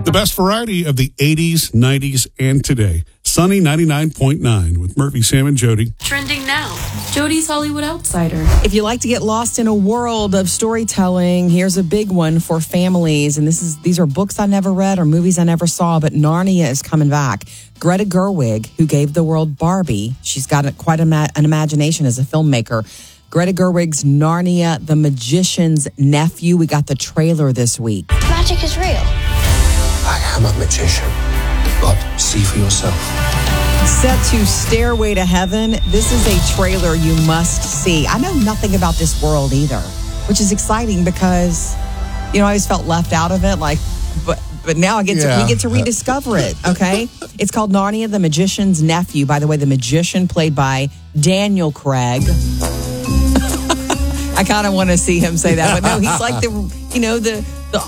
The best variety of the 80s, 90s, and today. Sunny 99.9 with Murphy, Sam, and Jody. Trending now. Jody's Hollywood Outsider. If you like to get lost in a world of storytelling, here's a big one for families. And these are books I never read or movies I never saw, but Narnia is coming back. Greta Gerwig, who gave the world Barbie, she's got quite an imagination as a filmmaker. Greta Gerwig's Narnia, The Magician's Nephew. We got the trailer this week. Magic is real. I am a magician, but see for yourself. Set to Stairway to Heaven, this is a trailer you must see. I know nothing about this world either, which is exciting because, I always felt left out of it. But now we get to rediscover it. Okay, it's called Narnia: The Magician's Nephew. By the way, the magician played by Daniel Craig. I kind of want to see him say that, but no, he's like the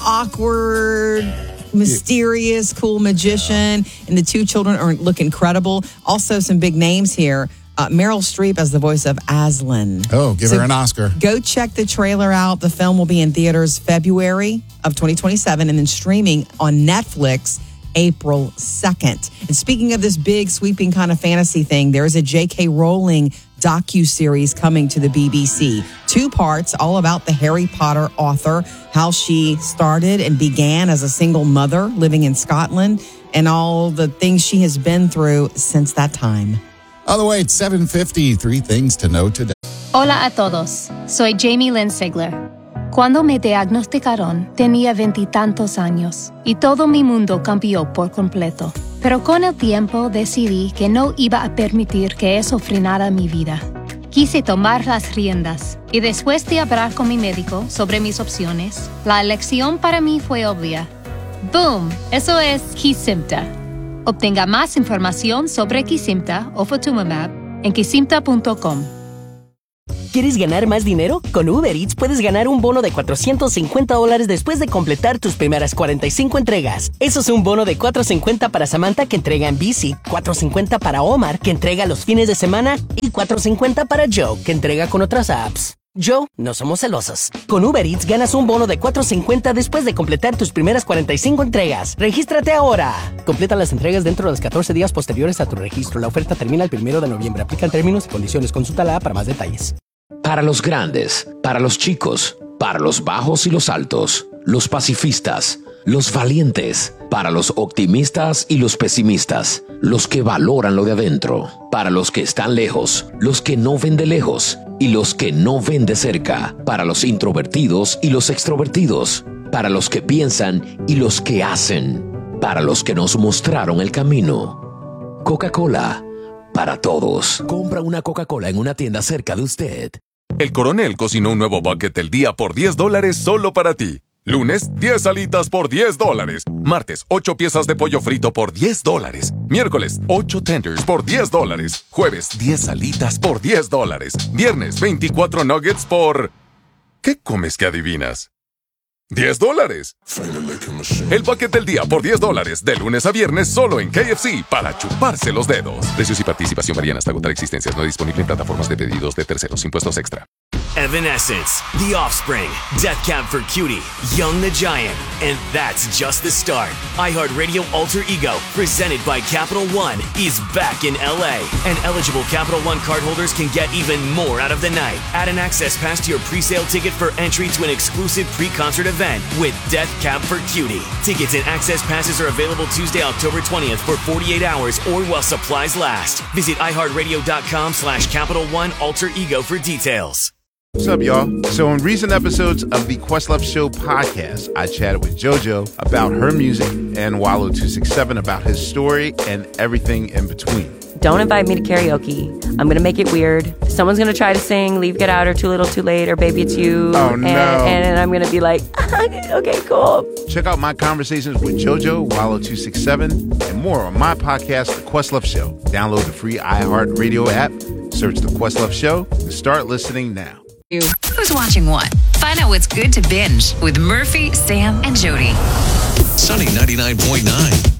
awkward, mysterious, cool magician, and the two children look incredible. Also, some big names here. Meryl Streep as the voice of Aslan. Oh, give her an Oscar. Go check the trailer out. The film will be in theaters February of 2027 and then streaming on Netflix April 2nd. And speaking of this big, sweeping kind of fantasy thing, there is a J.K. Rowling docuseries coming to the BBC. 2 parts, all about the Harry Potter author, how she started and began as a single mother living in Scotland, and all the things she has been through since that time. On the way, it's 7:50. 3 things to know today. Hola a todos. Soy Jamie Lynn Sigler. Cuando me diagnosticaron, tenía 20 y tantos años y todo mi mundo cambió por completo. Pero con el tiempo decidí que no iba a permitir que eso frenara mi vida. Quise tomar las riendas y después de hablar con mi médico sobre mis opciones, la elección para mí fue obvia. ¡Boom! Eso es Kesimpta. Obtenga más información sobre Kesimpta o Ofatumumab en kesimpta.com. ¿Quieres ganar más dinero? Con Uber Eats puedes ganar un bono de $450 después de completar tus primeras 45 entregas. Eso es un bono de $450 para Samantha, que entrega en bici, $450 para Omar, que entrega los fines de semana, y $450 para Joe, que entrega con otras apps. Joe, no somos celosos. Con Uber Eats ganas un bono de $450 después de completar tus primeras 45 entregas. ¡Regístrate ahora! Completa las entregas dentro de los 14 días posteriores a tu registro. La oferta termina el 1 de noviembre. Aplican términos y condiciones. Consulta la app para más detalles. Para los grandes, para los chicos, para los bajos y los altos, los pacifistas, los valientes, para los optimistas y los pesimistas, los que valoran lo de adentro, para los que están lejos, los que no ven de lejos y los que no ven de cerca, para los introvertidos y los extrovertidos, para los que piensan y los que hacen, para los que nos mostraron el camino. Coca-Cola, para todos. Compra una Coca-Cola en una tienda cerca de usted. El Coronel cocinó un nuevo bucket del día por $10 solo para ti. Lunes, 10 alitas por $10. Martes, 8 piezas de pollo frito por $10. Miércoles, 8 tenders por $10. Jueves, 10 alitas por $10. Viernes, 24 nuggets por... ¿Qué comes que adivinas? $10. El bucket del día por $10 de lunes a viernes solo en KFC para chuparse los dedos. Precios y participación varían hasta agotar existencias. No disponible en plataformas de pedidos de terceros. Impuestos extra. Evanescence, The Offspring, Death Cab for Cutie, Young the Giant, and that's just the start. iHeartRadio Alter Ego, presented by Capital One, is back in LA, and eligible Capital One cardholders can get even more out of the night. Add an access pass to your pre-sale ticket for entry to an exclusive pre-concert event with Death Cab for Cutie. Tickets and access passes are available Tuesday, October 20th for 48 hours or while supplies last. Visit iHeartRadio.com/Capital One Alter Ego for details. What's up, y'all? So in recent episodes of the Questlove Show podcast, I chatted with JoJo about her music and Wallow267 about his story and everything in between. Don't invite me to karaoke. I'm going to make it weird. Someone's going to try to sing Leave, Get Out, or Too Little, Too Late, or Baby It's You. Oh, no. And I'm going to be like, okay, cool. Check out my conversations with JoJo, Wallow267, and more on my podcast, The Questlove Show. Download the free iHeartRadio app, search The Questlove Show, and start listening now. Who's watching what? Find out what's good to binge with Murphy, Sam, and Jody. Sunny 99.9.